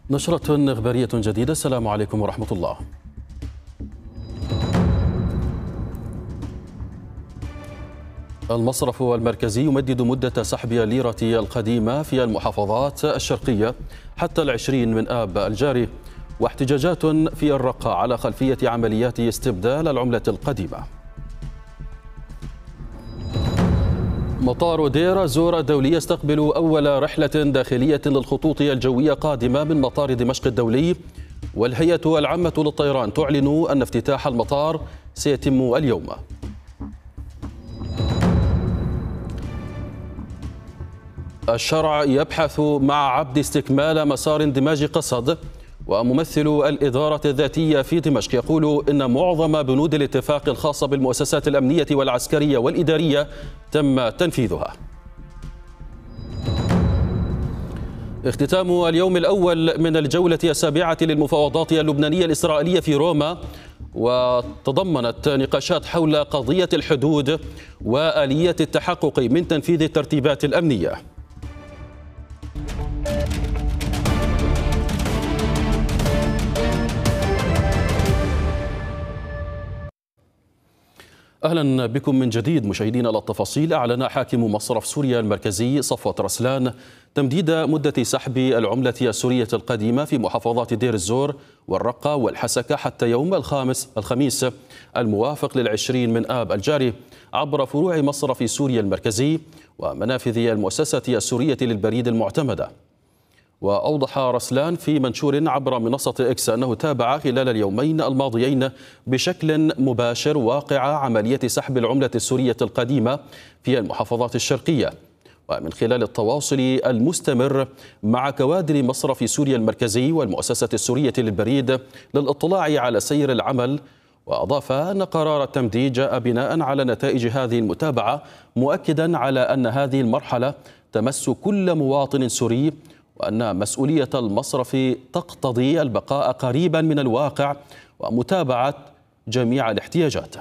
نشرة إخبارية جديدة. السلام عليكم ورحمة الله. المصرف المركزي يمدد مدة سحب الليرة القديمة في المحافظات الشرقية حتى 20 من آب الجاري، واحتجاجات في الرقة على خلفية عمليات استبدال العملة القديمة. مطار دير الزور الدولي يستقبل أول رحلة داخلية للخطوط الجوية قادمة من مطار دمشق الدولي، والهيئة العامة للطيران تعلن أن افتتاح المطار سيتم اليوم. الشرع يبحث مع عبد استكمال مسار اندماج قصد، وممثل الإدارة الذاتية في دمشق يقول إن معظم بنود الاتفاق الخاصة بالمؤسسات الأمنية والعسكرية والإدارية تم تنفيذها. اختتام اليوم الأول من الجولة السابعة للمفاوضات اللبنانية الإسرائيلية في روما، وتضمنت نقاشات حول قضية الحدود وآلية التحقق من تنفيذ الترتيبات الأمنية. أهلا بكم من جديد مشاهدينا. للتفاصيل، أعلن حاكم مصرف سوريا المركزي صفوت رسلان تمديد مدة سحب العملة السورية القديمة في محافظات دير الزور والرقة والحسكة حتى يوم الخميس الموافق ل20 من آب الجاري عبر فروع مصرف سوريا المركزي ومنافذ المؤسسة السورية للبريد المعتمدة. وأوضح رسلان في منشور عبر منصة إكس أنه تابع خلال اليومين الماضيين بشكل مباشر واقع عملية سحب العملة السورية القديمة في المحافظات الشرقية، ومن خلال التواصل المستمر مع كوادر مصرف سوريا المركزي والمؤسسة السورية للبريد للاطلاع على سير العمل. وأضاف أن قرار التمديد جاء بناء على نتائج هذه المتابعة، مؤكدا على أن هذه المرحلة تمس كل مواطن سوري، وأن مسؤولية المصرف تقتضي البقاء قريبا من الواقع ومتابعة جميع الاحتياجات.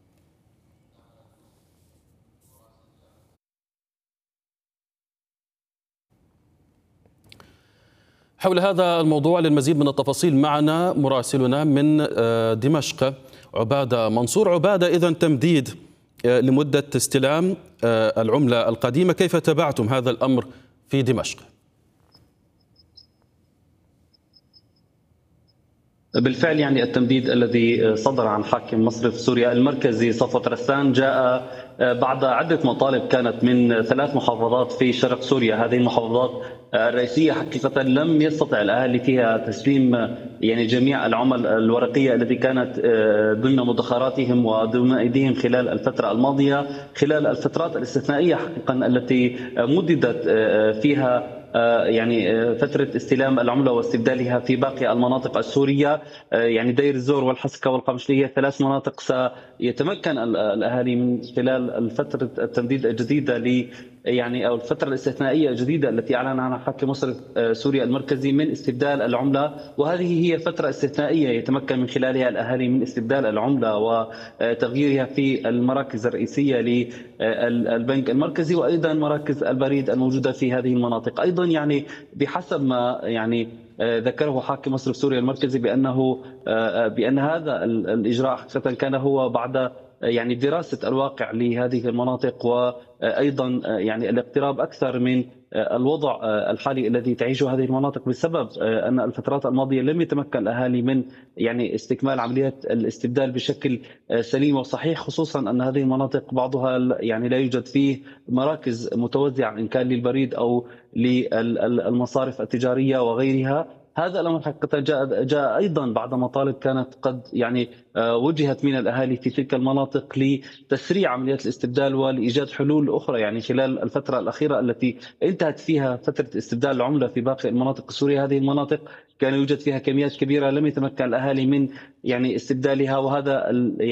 حول هذا الموضوع للمزيد من التفاصيل معنا مراسلنا من دمشق عبادة منصور. عبادة، إذن تمديد لمدة استلام العملة القديمة، كيف تابعتم هذا الأمر في دمشق؟ بالفعل التمديد الذي صدر عن حاكم مصرف سوريا المركزي صفوت رسلان جاء بعد عدة مطالب كانت من 3 محافظات في شرق سوريا. هذه المحافظات الرئيسية حقيقة لم يستطع الأهالي فيها تسليم جميع العمل الورقية التي كانت ضمن مدخراتهم وضمن أيديهم خلال الفترة الماضية، خلال الفترات الاستثنائية حقيقة التي مددت فيها فترة استلام العملة واستبدالها في باقي المناطق السورية. دير الزور والحسكة والقمشلية 3 مناطق سيتمكن الأهالي من خلال فترة التمديد الجديدة أو الفترة الاستثنائية الجديدة التي أعلن عنها حاكم مصرف سوريا المركزي من استبدال العملة، وهذه هي فترة استثنائية يتمكن من خلالها الأهالي من استبدال العملة وتغييرها في المراكز الرئيسية للبنك المركزي وأيضا مراكز البريد الموجودة في هذه المناطق. أيضا بحسب ما ذكره حاكم مصرف سوريا المركزي بأن هذا الإجراء حقيقة كان هو بعد دراسة الواقع لهذه المناطق، وأيضا الاقتراب أكثر من الوضع الحالي الذي تعيشه هذه المناطق بسبب أن الفترات الماضية لم يتمكن الأهالي من استكمال عملية الاستبدال بشكل سليم وصحيح، خصوصا أن هذه المناطق بعضها لا يوجد فيه مراكز متوزعة إن كان للبريد أو للمصارف التجارية وغيرها. هذا الأمر حقيقة جاء أيضا بعد مطالب كانت قد وجهت من الأهالي في تلك المناطق لتسريع عمليات الاستبدال ولإيجاد حلول أخرى خلال الفترة الأخيرة التي انتهت فيها فترة استبدال العملة في باقي المناطق السورية. هذه المناطق كان يوجد فيها كميات كبيرة لم يتمكن الأهالي من استبدالها، وهذا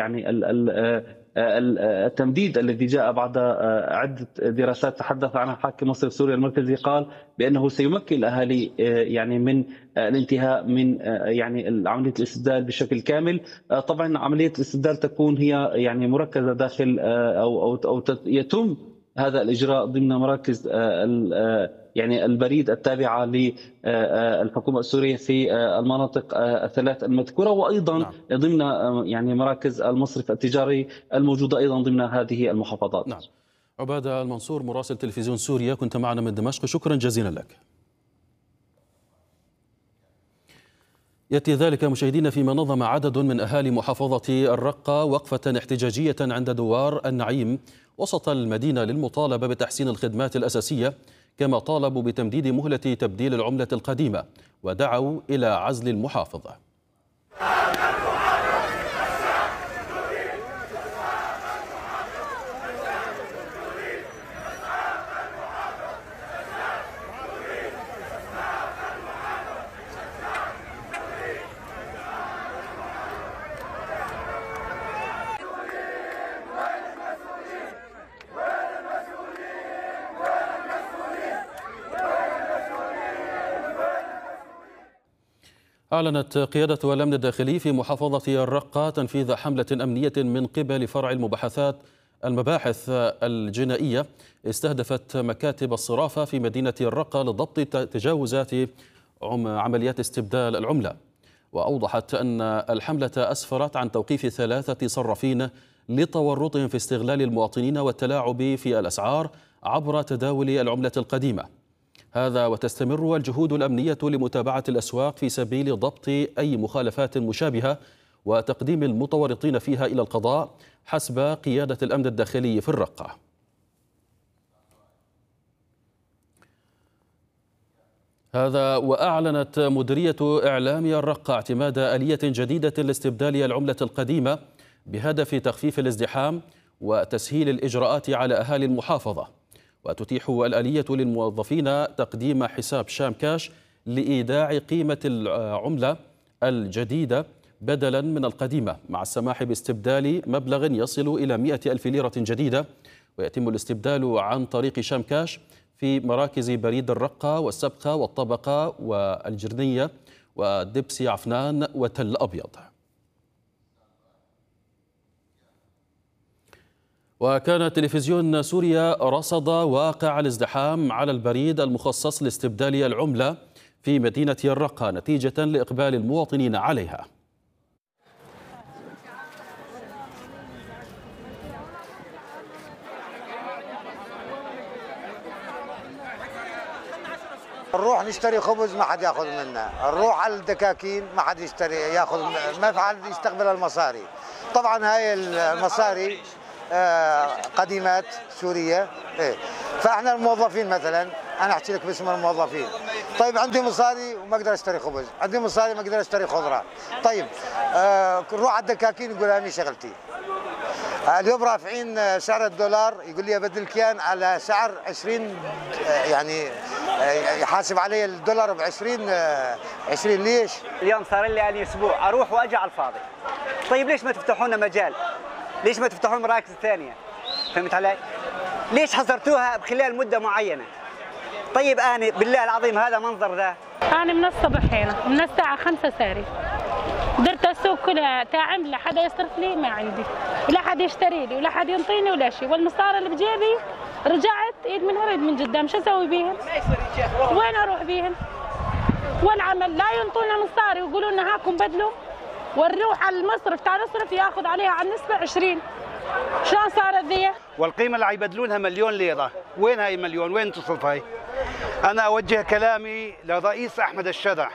التمديد الذي جاء بعد عدة دراسات تحدث عنها حاكم مصرف سوريا المركزي قال بأنه سيمكن الأهالي من الانتهاء من عملية الاستبدال بشكل كامل. طبعا عملية الاستبدال تكون هي مركزة داخل أو يتم هذا الإجراء ضمن مراكز يعني البريد التابعة للحكومة السورية في المناطق الثلاث المذكورة، وأيضا ضمن يعني مراكز المصرف التجاري الموجودة أيضا ضمن هذه المحافظات. نعم. عبادة المنصور مراسل تلفزيون سوريا، كنت معنا من دمشق، شكرا جزيلا لك. يأتي ذلك مشاهدينا فيما نظم عدد من أهالي محافظة الرقة وقفة احتجاجية عند دوار النعيم وسط المدينة للمطالبة بتحسين الخدمات الأساسية، كما طالبوا بتمديد مهلة تبديل العملة القديمة ودعوا إلى عزل المحافظة. أعلنت قيادة الأمن الداخلي في محافظة الرقة تنفيذ حملة أمنية من قبل فرع المباحث الجنائية استهدفت مكاتب الصرافة في مدينة الرقة لضبط تجاوزات عمليات استبدال العملة. وأوضحت أن الحملة أسفرت عن توقيف 3 صرافين لتورطهم في استغلال المواطنين والتلاعب في الأسعار عبر تداول العملة القديمة. هذا وتستمر الجهود الأمنية لمتابعة الأسواق في سبيل ضبط أي مخالفات مشابهة وتقديم المتورطين فيها إلى القضاء حسب قيادة الأمن الداخلي في الرقة. هذا وأعلنت مديرية إعلام الرقة اعتماد آلية جديدة لاستبدال العملة القديمة بهدف تخفيف الازدحام وتسهيل الإجراءات على أهالي المحافظة، وتتيح الآلية للموظفين تقديم حساب شام كاش لإيداع قيمة العملة الجديدة بدلا من القديمة، مع السماح باستبدال مبلغ يصل إلى 100,000 ليرة جديدة، ويتم الاستبدال عن طريق شام كاش في مراكز بريد الرقة والسبخة والطبقة والجرنية ودبسي عفنان وتل أبيض. وكان تلفزيون سوريا رصد واقع الازدحام على البريد المخصص لاستبدال العملة في مدينة الرقة نتيجة لإقبال المواطنين عليها. نروح نشتري خبز ما حد ياخذ منا، نروح على الدكاكين ما حد ياخذ، ما في حد يستقبل المصاري. طبعا هاي المصاري قديمات سورية. فاحنا الموظفين مثلا، انا احكي لك باسم الموظفين، طيب عندي مصاري وما اقدر اشتري خبز، عندي مصاري ما اقدر اشتري خضره، طيب نروح على الدكاكين يقول هاني شغلتي. اليوم رافعين سعر الدولار، يقول لي ابدلك اياه على سعر 20، يعني يحاسب علي الدولار ب 20. ليش؟ اليوم صار لي اني اسبوع اروح واجي على الفاضي. طيب ليش ما تفتحوا لنا مجال؟ ليش ما تفتحون مراكز ثانيه؟ فهمت علي؟ ليش حصرتوها بخلال مده معينه؟ طيب انا بالله العظيم هذا منظر ذا. انا من الصبح هنا من الساعه 5 ساري، درت السوق كلها تاعم، لا حدا يصرف لي، ما عندي ولا حد يشتري لي ولا حد ينطيني ولا شيء، والمصاري اللي بجيبي رجعت ايد من ورا ايد من قدام، شو اسوي بيهم؟ وين اروح بيهم؟ والعمل لا ينطونا مصاري ويقولوا لنا هاكم بدلوا، ونروح على المصرف تاع نصرف ياخذ عليها على النسبه 20. شلون صارت ذي؟ والقيمه اللي عيبدلونها مليون ليره، وين هاي مليون؟ وين تصرف هاي؟ انا اوجه كلامي لرئيس احمد الشرع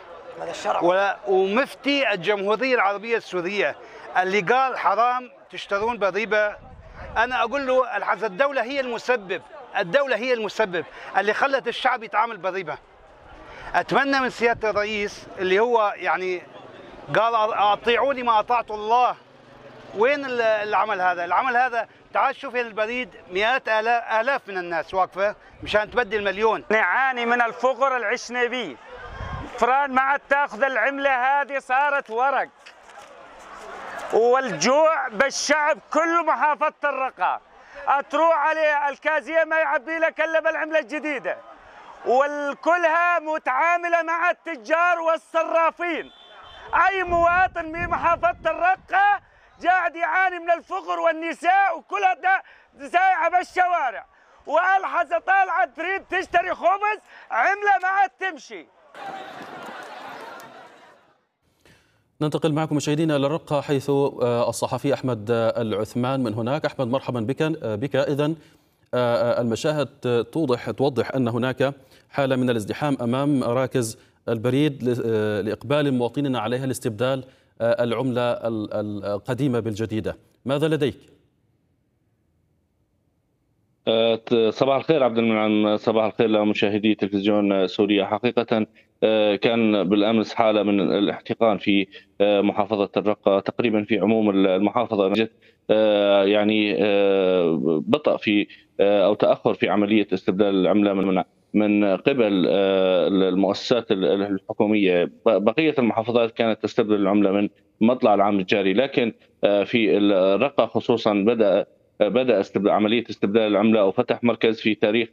ومفتي الجمهوريه العربيه السوريه اللي قال حرام تشترون بضيبه. انا اقول له الدوله هي المسبب، الدوله هي المسبب اللي خلت الشعب يتعامل بضيبه. اتمنى من سياده الرئيس اللي هو يعني قال اطيعوني ما اطعت الله، وين العمل هذا؟ العمل هذا تعال شوف البريد مئات آلاف من الناس واقفة مشان تبدل مليون. نعاني من الفقر اللي عشنا بيه، فران ما عاد تاخذ العملة هذه صارت ورق، والجوع بالشعب كل محافظة الرقة. تروح عليه الكازية ما يعبي لك إلا بالعملة الجديدة، والكلها متعاملة مع التجار والصرافين. أي مواطن من محافظة الرقة قاعد يعاني من الفقر والنساء وكلها سايعة بالشوارع، والحظة طالعة تريد تشتري خبز، عملة ما عاد تمشي. ننتقل معكم مشاهدينا إلى الرقة، حيث الصحفي أحمد العثمان من هناك. أحمد، مرحبا بك. إذن المشاهد توضح أن هناك حالة من الازدحام أمام مراكز البريد لإقبال المواطنين عليها لاستبدال العملة القديمة بالجديدة. ماذا لديك؟ صباح الخير عبد المنعم، صباح الخير لمشاهدي تلفزيون سوريا. حقيقة كان بالأمس حالة من الاحتقان في محافظة الرقة، تقريبا في عموم المحافظة. يعني بطأ في أو تأخر في عملية استبدال العملة من قبل المؤسسات الحكومية. بقية المحافظات كانت تستبدل العملة من مطلع العام الجاري، لكن في الرقة خصوصا بدأ عملية استبدال العملة أو فتح مركز في تاريخ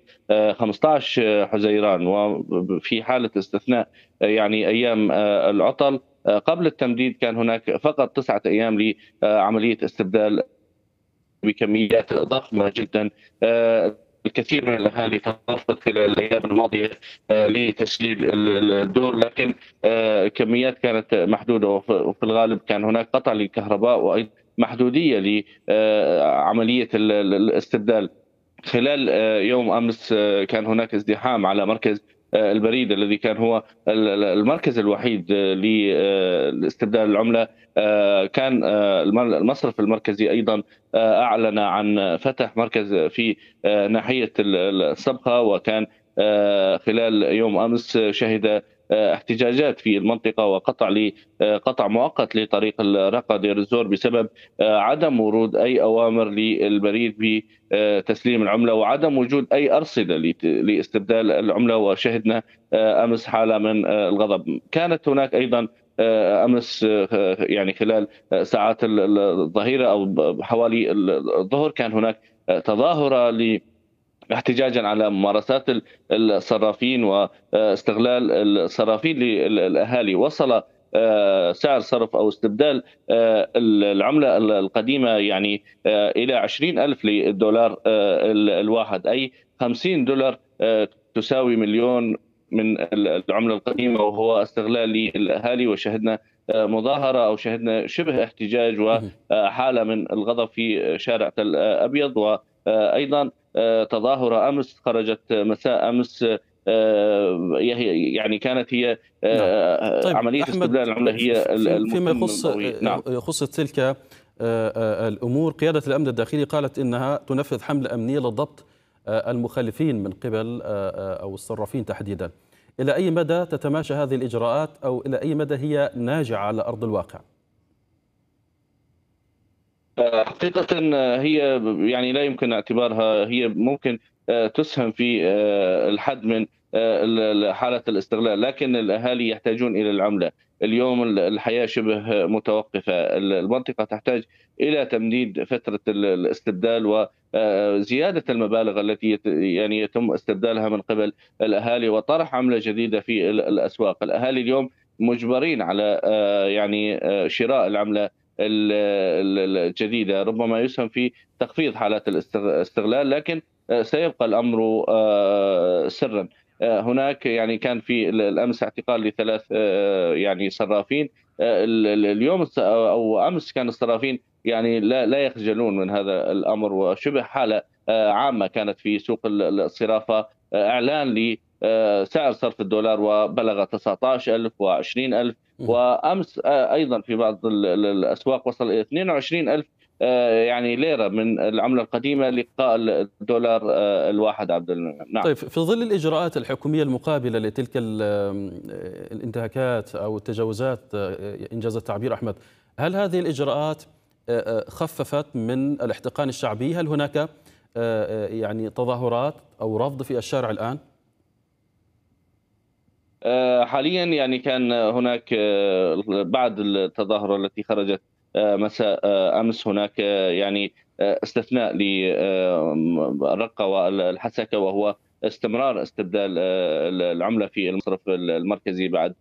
15 حزيران، وفي حالة استثناء يعني أيام العطل قبل التمديد كان هناك فقط 9 أيام لعملية استبدال بكميات ضخمة جدا. الكثير من الأهالي ترفض خلال الأيام الماضية لتسجيل الدور، لكن كميات كانت محدودة، وفي الغالب كان هناك قطع للكهرباء وأيضا محدودية لعملية الاستبدال. خلال يوم أمس كان هناك ازدحام على مركز البريد الذي كان هو المركز الوحيد لاستبدال العملة. كان المصرف المركزي أيضا أعلن عن فتح مركز في ناحية الصبخة، وكان خلال يوم أمس شهد احتجاجات في المنطقة وقطع مؤقت لطريق الرقة دير الزور بسبب عدم ورود أي أوامر للبريد بتسليم العملة وعدم وجود أي أرصدة لاستبدال العملة. وشهدنا أمس حالة من الغضب. كانت هناك أيضا أمس يعني خلال ساعات الظهيرة أو حوالي الظهر كان هناك تظاهرة احتجاجا على ممارسات الصرافين واستغلال الصرافين للأهالي. وصل سعر صرف أو استبدال العملة القديمة يعني إلى 20,000 للدولار الواحد، أي 50 دولار تساوي مليون من العملة القديمة، وهو استغلال للأهالي. وشهدنا مظاهرة أو شهدنا شبه احتجاج وحالة من الغضب في شارع تل أبيض. وأيضا تظاهرة أمس خرجت مساء أمس، يعني كانت هي طيب عملية استبدال العملة هي فيما يخص تلك الأمور. قيادة الأمن الداخلي قالت إنها تنفذ حملة أمنية لضبط المخالفين من قبل أو الصرافين تحديدا. إلى أي مدى تتماشى هذه الإجراءات، أو إلى أي مدى هي ناجعة على أرض الواقع؟ حقيقة هي يعني لا يمكن اعتبارها هي ممكن تسهم في الحد من حالة الاستغلال، لكن الأهالي يحتاجون إلى العملة. اليوم الحياة شبه متوقفة، المنطقة تحتاج إلى تمديد فترة الاستبدال وزيادة المبالغ التي يعني يتم استبدالها من قبل الأهالي وطرح عملة جديدة في الأسواق. الأهالي اليوم مجبرين على يعني شراء العملة الجديدة، ربما يسهم في تخفيض حالات الاستغلال، لكن سيبقى الأمر سرا. هناك يعني كان في الأمس اعتقال ل3 يعني صرافين. اليوم أو أمس كان الصرافين يعني لا يخجلون من هذا الأمر، وشبه حالة عامة كانت في سوق الصرافة. إعلان لسعر صرف الدولار وبلغ 19,000 و20,000، وأمس أيضا في بعض الأسواق وصل إلى 22,000 يعني ليرة من العملة القديمة لقاء الدولار الواحد. عبد المنعم، نعم. طيب، في ظل الإجراءات الحكومية المقابلة لتلك الانتهاكات أو التجاوزات إنجاز التعبير أحمد، هل هذه الإجراءات خففت من الاحتقان الشعبي؟ هل هناك يعني تظاهرات أو رفض في الشارع الآن؟ حاليا يعني كان هناك بعد التظاهرة التي خرجت مساء أمس هناك يعني استثناء للرقة والحسكة، وهو استمرار استبدال العملة في المصرف المركزي بعد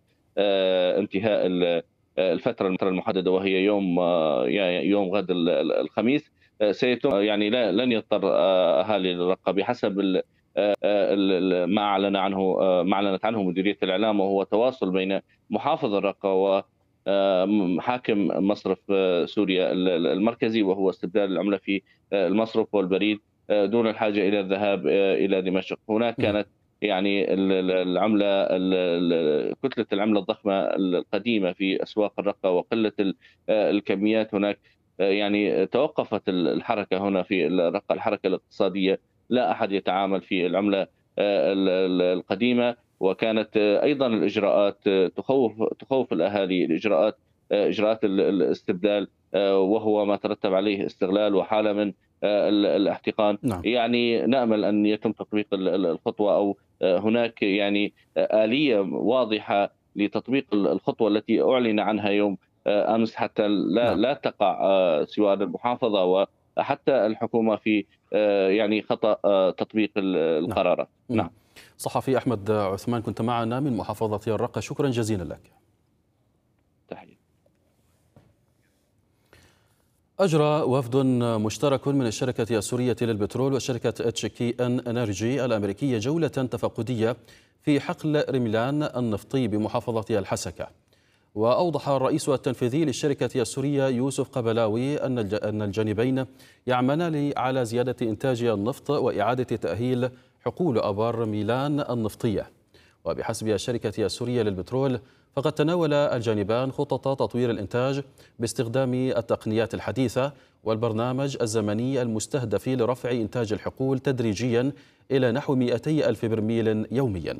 انتهاء الفترة المحددة، وهي يوم غد الخميس. سيتم يعني لن يضطر اهالي الرقه بحسب ما اعلنت عنه مديريه الاعلام، وهو تواصل بين محافظ الرقه وحاكم مصرف سوريا المركزي، وهو استبدال العمله في المصرف والبريد دون الحاجه الى الذهاب الى دمشق. هناك كانت يعني العمله كتله العمله الضخمه القديمه في اسواق الرقه وقله الكميات هناك، يعني توقفت الحركه هنا في الرقه، الحركه الاقتصاديه، لا احد يتعامل في العمله القديمه، وكانت ايضا الاجراءات تخوف الاهالي، اجراءات الاستبدال، وهو ما ترتب عليه استغلال وحاله من الاحتقان. نعم. يعني نامل ان يتم تطبيق الخطوه، او هناك يعني آلية واضحه لتطبيق الخطوه التي اعلن عنها يوم امس، حتى لا تقع سواء المحافظه وحتى الحكومه في يعني خطا تطبيق القرارات. نعم. صحفي احمد عثمان كنت معنا من محافظه الرقه، شكرا جزيلا لك. تحية. أجرى وفد مشترك من الشركة السورية للبترول وشركة HKN انرجي الأمريكية جولة تفقدية في حقل رملان النفطي بمحافظة الحسكة. وأوضح الرئيس التنفيذي للشركة السورية يوسف قبلاوي أن الجانبين يعملان على زيادة إنتاج النفط وإعادة تأهيل حقول آبار ميلان النفطية. وبحسب الشركة السورية للبترول فقد تناول الجانبان خطط تطوير الإنتاج باستخدام التقنيات الحديثة والبرنامج الزمني المستهدف لرفع إنتاج الحقول تدريجيا إلى نحو 200,000 برميل يوميا.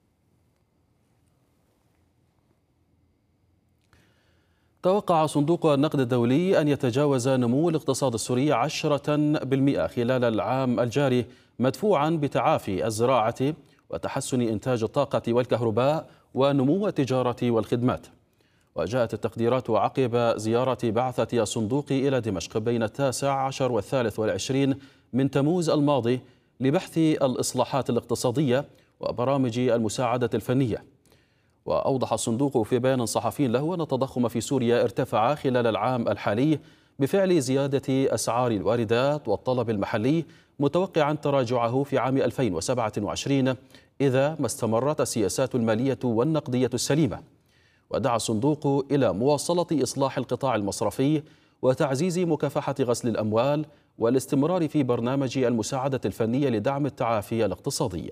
توقع صندوق النقد الدولي أن يتجاوز نمو الاقتصاد السوري 10% خلال العام الجاري، مدفوعا بتعافي الزراعة وتحسن إنتاج الطاقة والكهرباء ونمو التجارة والخدمات. وجاءت التقديرات عقب زيارة بعثة الصندوق إلى دمشق بين 19 و23 من تموز الماضي لبحث الإصلاحات الاقتصادية وبرامج المساعدة الفنية. وأوضح الصندوق في بيان صحفي له أن التضخم في سوريا ارتفع خلال العام الحالي بفعل زيادة أسعار الواردات والطلب المحلي، متوقعا تراجعه في عام 2027 إذا ما استمرت السياسات المالية والنقدية السليمة. ودعا الصندوق إلى مواصلة إصلاح القطاع المصرفي وتعزيز مكافحة غسل الأموال والاستمرار في برنامج المساعدة الفنية لدعم التعافي الاقتصادي.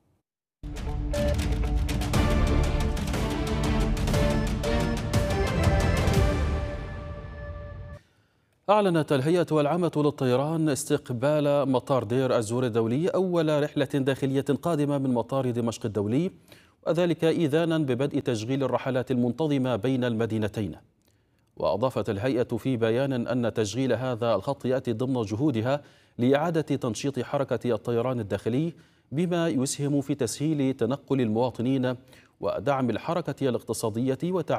أعلنت الهيئة العامة للطيران استقبال مطار دير الزور الدولي أول رحلة داخلية قادمة من مطار دمشق الدولي، وذلك إذانا ببدء تشغيل الرحلات المنتظمة بين المدينتين. وأضافت الهيئة في بيان أن تشغيل هذا الخط يأتي ضمن جهودها لإعادة تنشيط حركة الطيران الداخلي، بما يسهم في تسهيل تنقل المواطنين ودعم الحركة الاقتصادية